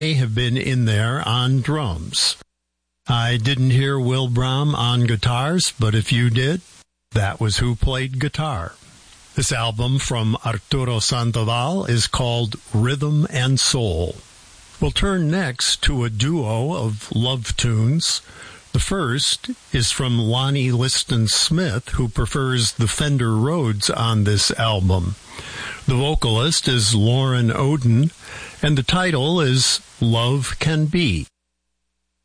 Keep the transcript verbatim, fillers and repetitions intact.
may have been in there on drums. I didn't hear Will Brahm on guitars, but if you did, that was who played guitar. This album from Arturo Sandoval is called Rhythm and Soul. We'll turn next to a duo of love tunes. The first is from Lonnie Liston Smith, who prefers the Fender Rhodes on this album. The vocalist is Lauren Oden, and the title is Love Can Be.